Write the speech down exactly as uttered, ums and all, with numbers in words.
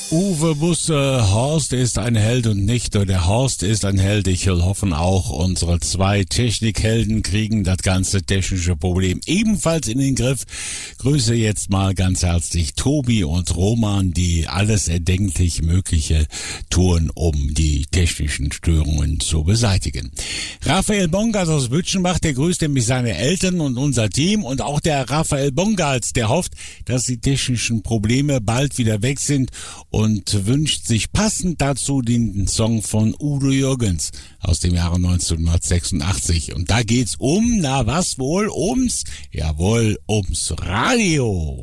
Uwe Busse, Horst ist ein Held und nicht nur der Horst ist ein Held. Ich will hoffen, auch unsere zwei Technikhelden kriegen das ganze technische Problem ebenfalls in den Griff. Grüße jetzt mal ganz herzlich Tobi und Roman, die alles erdenklich Mögliche tun, um die technischen Störungen zu beseitigen. Raphael Bongard aus Bütchenbach, der grüßt nämlich seine Eltern und unser Team, und auch der Raphael Bongard, der hofft, dass die technischen Probleme bald wieder weg sind und wünscht sich passend dazu den Song von Udo Jürgens aus dem Jahre neunzehnhundertsechsundachtzig. Und da geht's um, na was wohl, ums, jawohl, ums Radio.